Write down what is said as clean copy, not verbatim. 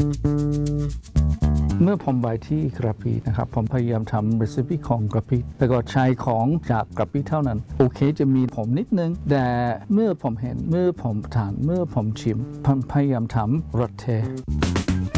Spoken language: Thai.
เมื่อผมไปที่กระบี่นะครับผมพยายามทำรีซิปีของกระบี่แต่ก็ใช้ของจากกระบี่เท่านั้นโอเคจะมีผมนิดนึงแต่เมื่อผมเห็นเมื่อผมทานเมื่อผมชิมผมพยายามทำรสเท